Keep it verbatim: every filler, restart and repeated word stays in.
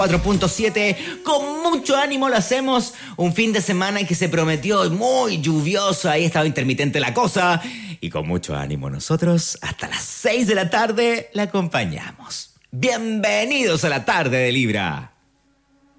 cuatro punto siete, con mucho ánimo lo hacemos. Un fin de semana que se prometió muy lluvioso, ahí estaba intermitente la cosa. Y con mucho ánimo nosotros, hasta las seis de la tarde, la acompañamos. Bienvenidos a la tarde de Libra.